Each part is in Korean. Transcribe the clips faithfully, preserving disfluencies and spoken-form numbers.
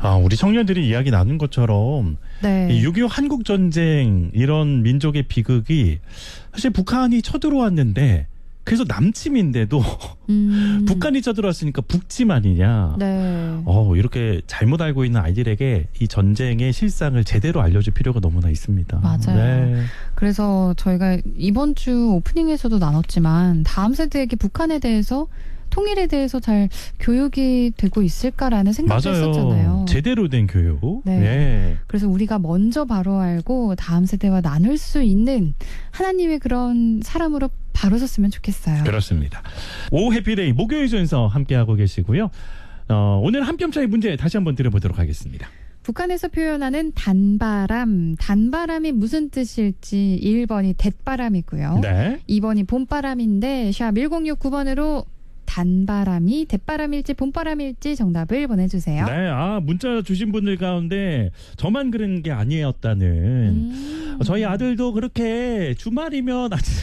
아, 우리 청년들이 이야기 나눈 것처럼 네. 육이오 한국전쟁 이런 민족의 비극이 사실 북한이 쳐들어왔는데 그래서 남침인데도 음. 북한이 쳐들어왔으니까 북침 아니냐. 네. 어, 이렇게 잘못 알고 있는 아이들에게 이 전쟁의 실상을 제대로 알려줄 필요가 너무나 있습니다. 맞아요. 네. 그래서 저희가 이번 주 오프닝에서도 나눴지만 다음 세대에게 북한에 대해서 통일에 대해서 잘 교육이 되고 있을까라는 생각도 맞아요. 했었잖아요. 제대로 된 교육. 네. 네. 그래서 우리가 먼저 바로 알고 다음 세대와 나눌 수 있는 하나님의 그런 사람으로 바로 섰으면 좋겠어요. 그렇습니다. 오 해피데이 목요일 순서 함께하고 계시고요. 어, 오늘 한 뼘 차이 문제 다시 한번 드려보도록 하겠습니다. 북한에서 표현하는 단바람, 단바람이 무슨 뜻일지 일 번이 대바람이고요. 네. 이 번이 봄바람인데 샵 일공육구 번으로 단바람이 대바람일지 봄바람일지 정답을 보내주세요. 네, 아 문자 주신 분들 가운데 저만 그런 게 아니었다는 음. 저희 아들도 그렇게 주말이면 아침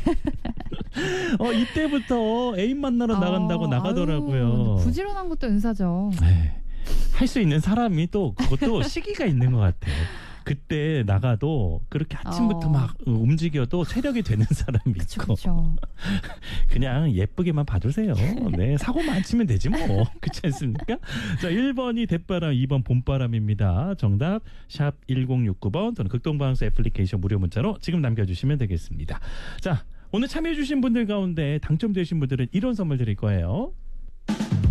어 이때부터 애인 만나러 나간다고 아, 나가더라고요. 아유, 부지런한 것도 은사죠. 할 수 있는 사람이 또 그것도 시기가 있는 것 같아요. 그때 나가도 그렇게 아침부터 어. 막 움직여도 체력이 되는 사람이 그쵸, 있고 그쵸. 그냥 예쁘게만 봐주세요. 네, 사고만 안 치면 되지 뭐. 그렇지 않습니까? 자, 일 번이 대바람, 이 번 봄바람입니다. 정답 샵 일공육구 번 또는 극동방송 애플리케이션 무료 문자로 지금 남겨주시면 되겠습니다. 자, 오늘 참여해주신 분들 가운데 당첨되신 분들은 이런 선물 드릴 거예요.